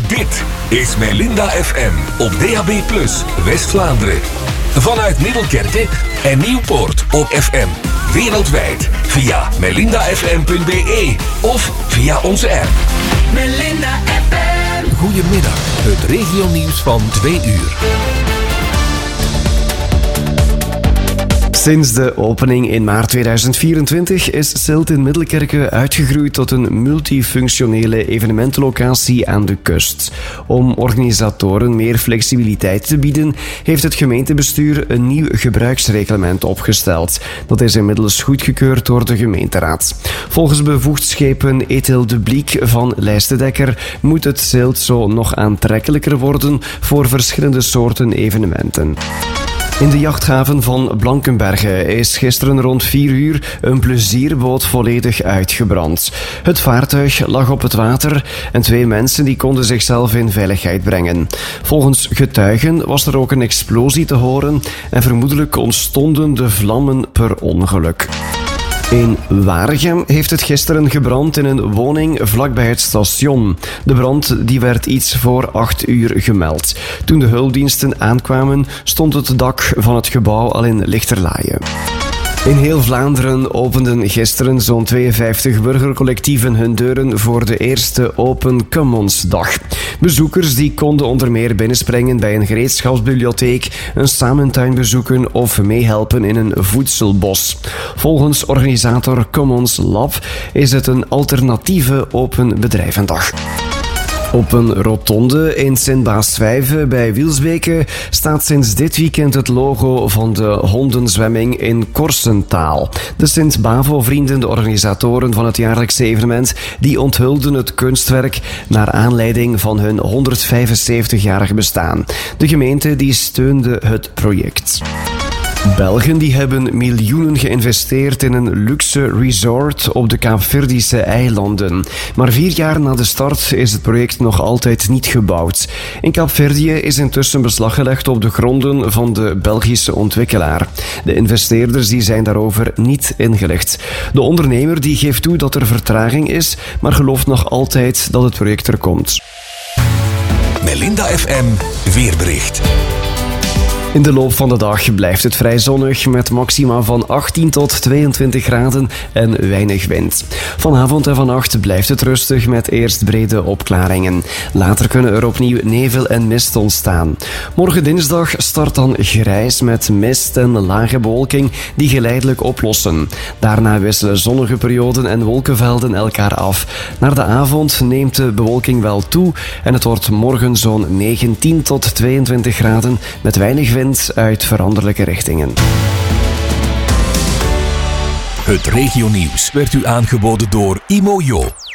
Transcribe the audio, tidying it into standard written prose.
Dit is Melinda FM op DAB+, West-Vlaanderen. Vanuit Middelkerke en Nieuwpoort op FM. Wereldwijd via melindafm.be of via onze app. Melinda FM. Goedemiddag, het regionieuws van 2 uur. Sinds de opening in maart 2024 is Zilt in Middelkerke uitgegroeid tot een multifunctionele evenementenlocatie aan de kust. Om organisatoren meer flexibiliteit te bieden, heeft het gemeentebestuur een nieuw gebruiksreglement opgesteld. Dat is inmiddels goedgekeurd door de gemeenteraad. Volgens bevoegdschepen Ethel de Bliek van Lijstendekker moet het Zilt zo nog aantrekkelijker worden voor verschillende soorten evenementen. In de jachthaven van Blankenberge is gisteren rond 4 uur een plezierboot volledig uitgebrand. Het vaartuig lag op het water en 2 mensen die konden zichzelf in veiligheid brengen. Volgens getuigen was er ook een explosie te horen en vermoedelijk ontstonden de vlammen per ongeluk. In Waregem heeft het gisteren gebrand in een woning vlakbij het station. De brand die werd iets voor 8 uur gemeld. Toen de hulpdiensten aankwamen, stond het dak van het gebouw al in lichterlaaien. In heel Vlaanderen openden gisteren zo'n 52 burgercollectieven hun deuren voor de eerste Open Commons-dag. Bezoekers die konden onder meer binnenspringen bij een gereedschapsbibliotheek, een samentuin bezoeken of meehelpen in een voedselbos. Volgens organisator Commons Lab is het een alternatieve open bedrijvendag. Op een rotonde in Sint-Baasvijve bij Wielsbeke staat sinds dit weekend het logo van de hondenzwemming in Korsentaal. De Sint-Bavo-vrienden, de organisatoren van het jaarlijkse evenement, die onthulden het kunstwerk naar aanleiding van hun 175-jarig bestaan. De gemeente die steunde het project. Belgen die hebben miljoenen geïnvesteerd in een luxe resort op de Kaapverdische eilanden. Maar 4 jaar na de start is het project nog altijd niet gebouwd. In Kaapverdië is intussen beslag gelegd op de gronden van de Belgische ontwikkelaar. De investeerders die zijn daarover niet ingelicht. De ondernemer die geeft toe dat er vertraging is, maar gelooft nog altijd dat het project er komt. Melinda FM weerbericht. In de loop van de dag blijft het vrij zonnig met maxima van 18 tot 22 graden en weinig wind. Vanavond en vannacht blijft het rustig met eerst brede opklaringen. Later kunnen er opnieuw nevel en mist ontstaan. Morgen dinsdag start dan grijs met mist en lage bewolking die geleidelijk oplossen. Daarna wisselen zonnige perioden en wolkenvelden elkaar af. Naar de avond neemt de bewolking wel toe en het wordt morgen zo'n 19 tot 22 graden met weinig wind uit veranderlijke richtingen. Het regionieuws werd u aangeboden door Imojo.